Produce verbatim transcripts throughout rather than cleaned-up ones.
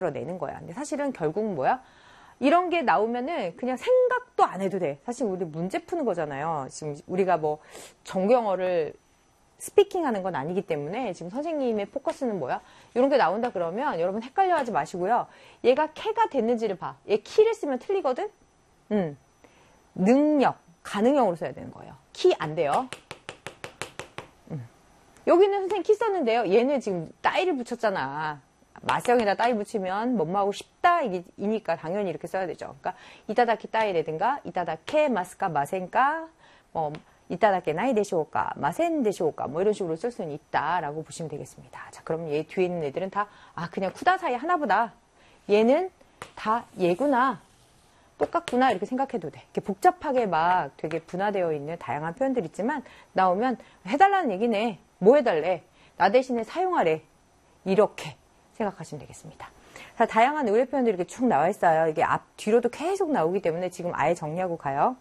내는 거야. 근데 사실은 결국 뭐야? 이런 게 나오면은 그냥 생각도 안 해도 돼. 사실 우리 문제 푸는 거잖아요. 지금 우리가 뭐 정경어를 스피킹 하는 건 아니기 때문에 지금 선생님의 포커스는 뭐야? 이런 게 나온다 그러면 여러분 헷갈려 하지 마시고요. 얘가 캐가 됐는지를 봐. 얘 키를 쓰면 틀리거든? 음. 능력, 가능형으로 써야 되는 거예요. 키 안 돼요. 음. 여기는 선생님 키 썼는데요. 얘는 지금 따위를 붙였잖아. 마성에다 따위 붙이면 뭐뭐하고 싶다 이니까 당연히 이렇게 써야 되죠. 그러니까 이타다키 따위라든가 이타다케 마스카 마센까 뭐 이타다케 나이 되시오까 마센 되시오까 뭐 이런 식으로 쓸 수는 있다라고 보시면 되겠습니다. 자, 그럼 얘 뒤에 있는 애들은 다 아 그냥 쿠다사이 하나보다. 얘는 다 얘구나. 똑같구나 이렇게 생각해도 돼. 이렇게 복잡하게 막 되게 분화되어 있는 다양한 표현들 있지만 나오면 해달라는 얘기네. 뭐 해달래? 나 대신에 사용하래. 이렇게 생각하시면 되겠습니다. 자, 다양한 의뢰 표현들이 이렇게 쭉 나와 있어요. 이게 앞, 뒤로도 계속 나오기 때문에 지금 아예 정리하고 가요.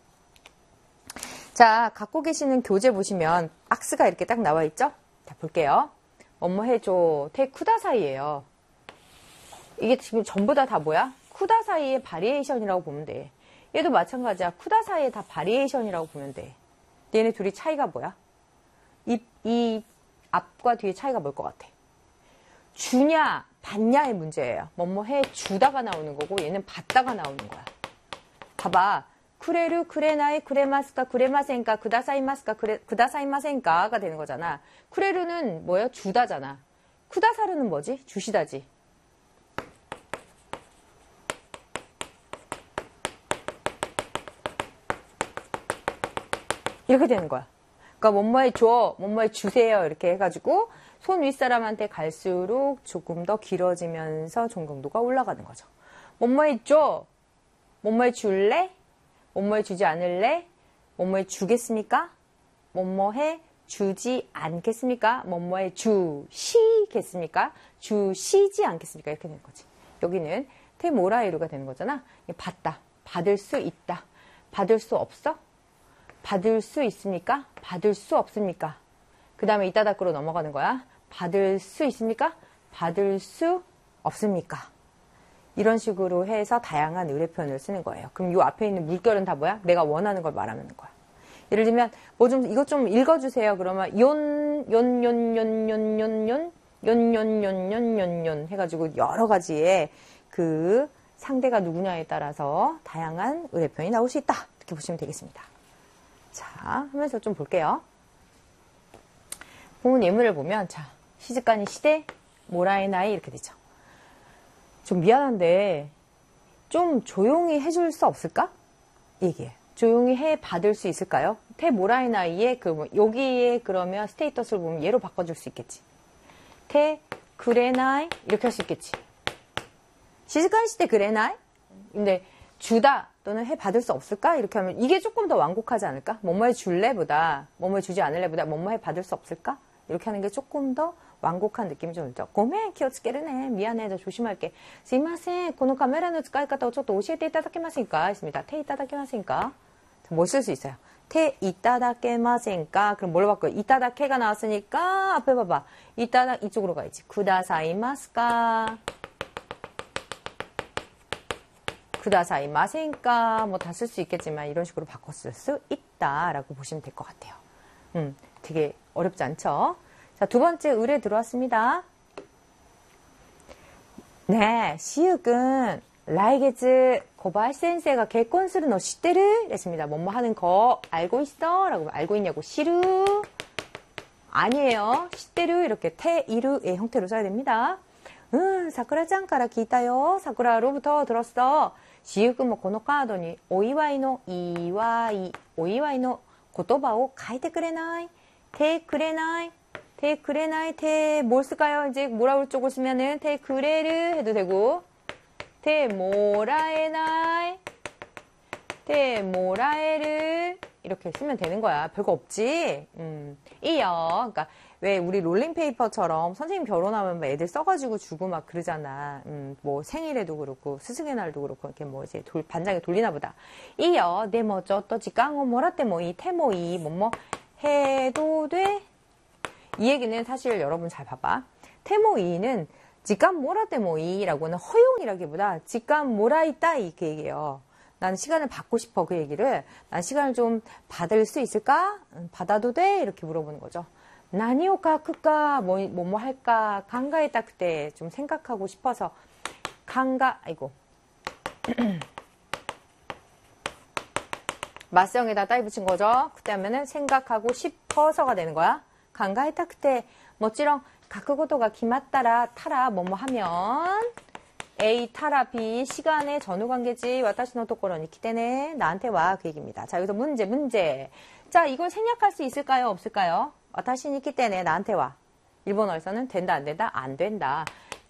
자, 갖고 계시는 교재 보시면 악스가 이렇게 딱 나와 있죠? 자, 볼게요. 뭐뭐 해줘. 테 쿠다사이예요. 이게 지금 전부 다 다 뭐야? 쿠다사이의 바리에이션이라고 보면 돼. 얘도 마찬가지야. 쿠다사이의 다 바리에이션이라고 보면 돼. 얘네 둘이 차이가 뭐야? 이, 이 앞과 뒤의 차이가 뭘 것 같아? 주냐, 받냐의 문제예요. 뭐뭐 해 주다가 나오는 거고 얘는 받다가 나오는 거야. 봐봐. 쿠레루, 쿠레나이, 쿠레마스카, 쿠레마센까, 쿠다사이마스카, 쿠레, 쿠다사이마센까가 되는 거잖아. 쿠레루는 뭐예요? 주다잖아. 쿠다사루는 뭐지? 주시다지. 이렇게 되는 거야. 그러니까 뭐뭐해 줘, 뭐뭐해 주세요 이렇게 해가지고 손 윗사람한테 갈수록 조금 더 길어지면서 존경도가 올라가는 거죠. 뭐뭐해 줘, 뭐뭐해 줄래, 뭐뭐해 주지 않을래, 뭐뭐해 주겠습니까, 뭐뭐해 주지 않겠습니까, 뭐뭐해 주시겠습니까, 주시지 않겠습니까 이렇게 되는 거지. 여기는 테모라이루가 되는 거잖아. 받다, 받을 수 있다, 받을 수 없어? 받을 수 있습니까? 받을 수 없습니까? 그 다음에 이따다꾸로 넘어가는 거야. 받을 수 있습니까? 받을 수 없습니까? 이런 식으로 해서 다양한 의뢰 표현을 쓰는 거예요. 그럼 이 앞에 있는 물결은 다 뭐야? 내가 원하는 걸 말하는 거야. 예를 들면 뭐 좀 이것 좀 읽어주세요. 그러면 연, 연, 연, 연, 연, 연, 연, 연, 연, 연, 연, 연, 연 해가지고 여러 가지의 그 상대가 누구냐에 따라서 다양한 의뢰 표현이 나올 수 있다. 이렇게 보시면 되겠습니다. 자, 하면서 좀 볼게요. 본문 예문을 보면, 자, 시즈카니 시대, 모라의 나이 이렇게 되죠. 좀 미안한데, 좀 조용히 해줄 수 없을까? 얘기해. 조용히 해 받을 수 있을까요? 테 모라의 나이에, 그, 뭐, 여기에 그러면 스테이터스를 보면 얘로 바꿔줄 수 있겠지. 테 그레나이, 이렇게 할 수 있겠지. 시즈카니 시대 그레나이? 근데, 주다 또는 해 받을 수 없을까? 이렇게 하면 이게 조금 더 완곡하지 않을까? 뭐뭐해 줄래? 보다 뭐뭐해 주지 않을래? 보다 뭐뭐해 받을 수 없을까? 이렇게 하는 게 조금 더 완곡한 느낌이 좀 들죠. 고메 키오츠케르네. 미안해. 저 조심할게. 스이마센. 고노 카메라의使い方をちょっと教えていただけませんか? 했습니다. 테 이타다케마센까? 뭐 쓸 수 있어요? 테 이타다케마센까? 그럼 뭘로 바꿔요? 이타다케가 나왔으니까 앞에 봐봐. 이타다 이쪽으로 가야지. 쿠다사이마스까? 쿠다사이 마센까 뭐 다 쓸 수 있겠지만 이런 식으로 바꿔 쓸 수 있다라고 보시면 될 것 같아요. 음, 되게 어렵지 않죠? 자, 두 번째 의뢰 들어왔습니다. 네, 시욱은 라이게츠 고바야시 센세가 개콘스를 너 시대를 했습니다. 뭐뭐 하는 거 알고 있어? 라고 알고 있냐고. 시루 아니에요. 시대를 이렇게 테이루의 형태로 써야 됩니다. 응, 사쿠라짱から聞いたよ. 사쿠라로부터 들었어. 시우君もこのカードにお祝いの祝い、お祝いの言葉を書いてくれない? 테くれない? 테くれない? 테 뭘 쓸까요? 이제 뭐라올 쪽을 쓰면은 테くれる 해도 되고, 테 모라에나이, 테 모라에르 이렇게 쓰면 되는 거야. 별거 없지? 음, 이요. 그러니까 왜 우리 롤링페이퍼처럼 선생님 결혼하면 막 애들 써가지고 주고 막 그러잖아. 음, 뭐 생일에도 그렇고 스승의 날도 그렇고 이렇게 뭐 이제 돌, 반장에 돌리나 보다. 이요. 네 뭐 저 또 지깡어 뭐라때 뭐이 테모이 뭐뭐 해도 돼? 이 얘기는 사실 여러분 잘 봐봐. 테모이는 직감 모라데모이라고는 허용이라기보다 직감 모라이따 이그 얘기예요. 난 시간을 받고 싶어 그 얘기를 난 시간을 좀 받을 수 있을까? 받아도 돼? 이렇게 물어보는 거죠. 나니오까 크까 뭐 뭐 뭐 할까? 강가에다 그때 좀 생각하고 싶어서 강가 아이고 맞성에다 따위 붙인 거죠. 그때 하면은 생각하고 싶어서가 되는 거야. 강가에다 그때 멋지렁 가크고도가 기맞따라 타라 뭐뭐 하면 A 타라 B 시간의 전후관계지 와타시노 토코로니 기대네 나한테 와 그 얘기입니다. 자 여기서 문제 문제. 자 이걸 생략할 수 있을까요 없을까요? 와타시니 기대네 나한테 와. 일본어에서는 된다 안 된다 안 된다.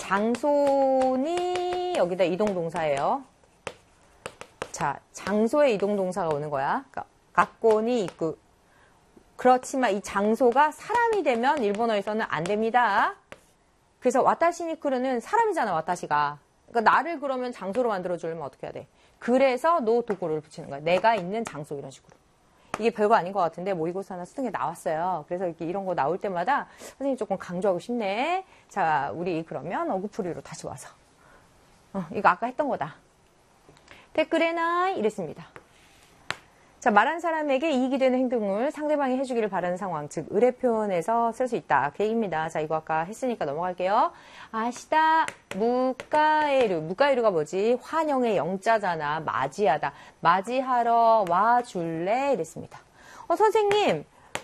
장소니 여기다 이동동사예요. 자 장소에 이동동사가 오는 거야. 그러니까 갖고니 있고 그렇지만 이 장소가 사람이 되면 일본어에서는 안 됩니다. 그래서 와타시니쿠르는 사람이잖아 와타시가. 그러니까 나를 그러면 장소로 만들어주려면 어떻게 해야 돼? 그래서 노 도구를 붙이는 거야. 내가 있는 장소 이런 식으로. 이게 별거 아닌 것 같은데 모의고사나 수능에 나왔어요. 그래서 이렇게 이런 거 나올 때마다 선생님 조금 강조하고 싶네. 자 우리 그러면 어구풀이로 다시 와서. 어, 이거 아까 했던 거다. 댓글에나 이랬습니다. 자, 말한 사람에게 이익이 되는 행동을 상대방이 해주기를 바라는 상황, 즉 의뢰 표현에서 쓸 수 있다. 그 얘기입니다. 자, 이거 아까 했으니까 넘어갈게요. 아시다 무카에루. 무카에루가 뭐지? 환영의 영자잖아. 맞이하다. 맞이하러 와줄래? 이랬습니다. 어, 선생님,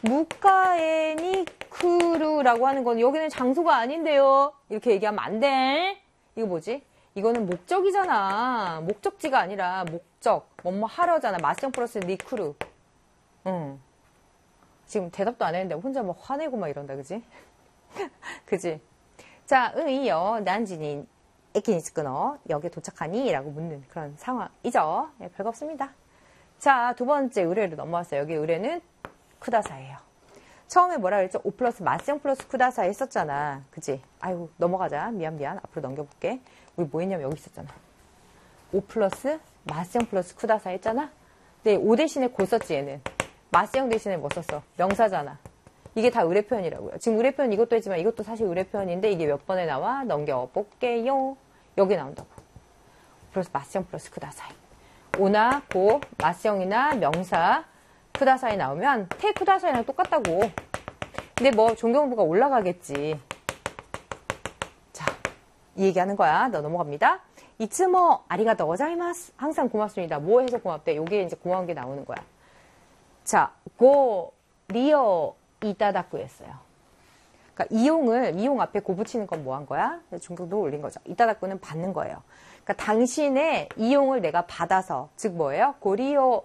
무카에니쿠루라고 하는 건 여기는 장소가 아닌데요. 이렇게 얘기하면 안 돼. 이거 뭐지? 이거는 목적이잖아. 목적지가 아니라 목적. 뭐뭐 하러잖아. 맞성 플러스 니쿠루. 응. 지금 대답도 안 했는데 혼자 막 화내고 막 이런다. 그지? 그지? 자, 응이요. 난지니 에키니츠쿠노 여기에 도착하니? 라고 묻는 그런 상황이죠. 네, 별거 없습니다. 자, 두 번째 의뢰로 넘어왔어요. 여기 의뢰는 쿠다사예요. 처음에 뭐라 그랬죠? 오 플러스 맞성 플러스 쿠다사 했었잖아. 그치? 아이고 넘어가자. 미안 미안. 앞으로 넘겨볼게. 우리 뭐 했냐면 여기 있었잖아. 오 플러스 맞성 플러스 쿠다사 했잖아. 근데 오 대신에 고 썼지 얘는. 맞성 대신에 뭐 썼어? 명사잖아. 이게 다 의뢰 표현이라고요. 지금 의뢰 표현 이것도 했지만 이것도 사실 의뢰 표현인데 이게 몇 번에 나와? 넘겨볼게요. 여기 나온다고. 오 플러스 맞성 플러스 쿠다사이. 오나 고 맞성이나 명사 쿠다사이 나오면 테 쿠다사이랑 똑같다고. 근데 뭐 존경부가 올라가겠지. 자, 이 얘기하는 거야. 너 넘어갑니다. 이츠모 아리가또 고자이마스. 항상 고맙습니다. 뭐 해서 고맙대? 요게 이제 고마운 게 나오는 거야. 자, 고 리오 이따다쿠였어요. 그러니까 이용을 이용 앞에 고 붙이는 건 뭐 한 거야? 존경도 올린 거죠. 이따다쿠는 받는 거예요. 그러니까 당신의 이용을 내가 받아서 즉 뭐예요? 고리오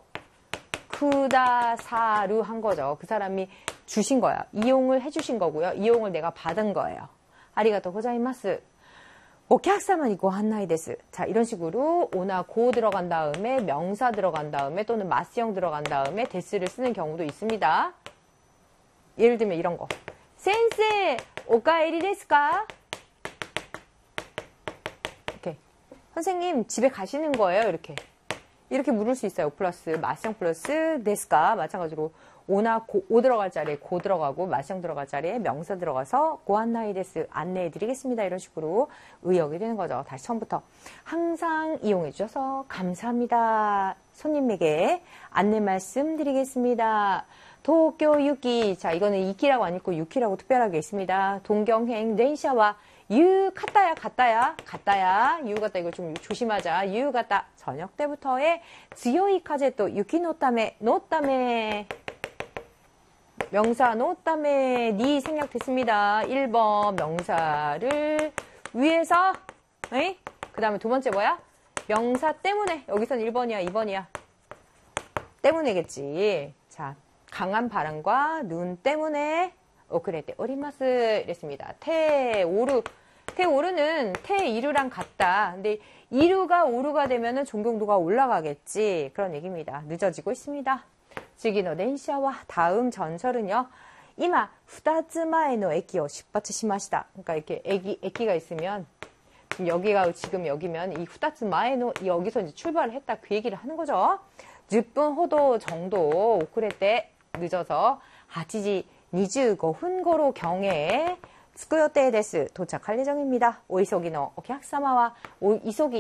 쿠다사루 한 거죠. 그 사람이 주신 거야. 이용을 해주신 거고요. 이용을 내가 받은 거예요. 아리가또 고자이마스. 오客様にご案内です. 자, 이런 식으로 오나 고 들어간 다음에 명사 들어간 다음에 또는 마스형 들어간 다음에 데스를 쓰는 경우도 있습니다. 예를 들면 이런 거. 센세 오카에리 데스까? 이렇게. 선생님 집에 가시는 거예요? 이렇게. 이렇게 물을 수 있어요. 플러스 마스형 플러스 데스까 마찬가지로 오나 고, 오 들어갈 자리에 고 들어가고 마스형 들어갈 자리에 명사 들어가서 고안나이 데스 안내해 드리겠습니다. 이런 식으로 의역이 되는 거죠. 다시 처음부터 항상 이용해 주셔서 감사합니다. 손님에게 안내 말씀드리겠습니다. 도쿄 유키. 자, 이거는 이키라고 안 읽고 유키라고 특별하게 있습니다. 동경행 렌샤와 유 갔다야 갔다야 갔다야 유 갔다 이거 좀 조심하자. 유 갔다 저녁 때부터의 즈요이 카제 또 유키 노타메 노타메 명사 노타메 니 생략됐습니다. 일 번 명사를 위해서 그 다음에 두 번째 뭐야? 명사 때문에. 여기선 일 번이야 이 번이야 때문에겠지. 자, 강한 바람과 눈 때문에 오크레테 오리마스 이랬습니다. 테 오르 테 오르는 테 이루랑 같다. 근데 이루가 오르가 되면은 존경도가 올라가겠지. 그런 얘기입니다. 늦어지고 있습니다. 지기노 렌샤와 다음 전설은요. 이마 후다츠마에노 에키오 출발시마시다. 그러니까 이렇게 에기 에키가 있으면 지금 여기가 지금 여기면 이 후다츠마에노 여기서 이제 출발을 했다. 그 얘기를 하는 거죠. 십 분 호도 정도 오크레테 늦어서 아치지 이십오 분 고로 경에 着く予定です. 도착할 예정입니다. 오이소기노 오키하쿠사마와 이소기